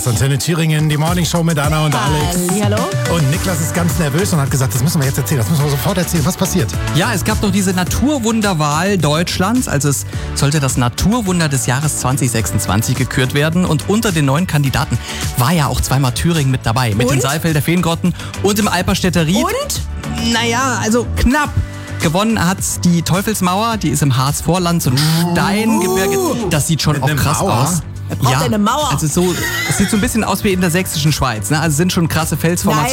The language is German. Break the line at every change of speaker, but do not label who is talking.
ist Antenne Thüringen, die Morning Show mit Anna und Alex.
Hallo.
Und Niklas ist ganz nervös und hat gesagt, das müssen wir jetzt erzählen, das müssen wir sofort erzählen. Was passiert?
Ja, es gab doch diese Naturwunderwahl Deutschlands. Also es sollte das Naturwunder des Jahres 2026 gekürt werden. Und unter den 9 Kandidaten war ja auch zweimal Thüringen mit dabei. Mit den Saalfelder Feengrotten und dem Alperstädter Ried.
Und?
Naja, also knapp. Gewonnen hat die Teufelsmauer, die ist im Harzvorland, so ein Steingebirge. Das sieht schon auch krass aus.
Er braucht eine Mauer.
Also es sieht so ein bisschen aus wie in der sächsischen Schweiz. Ne? Also sind schon krasse Felsformationen.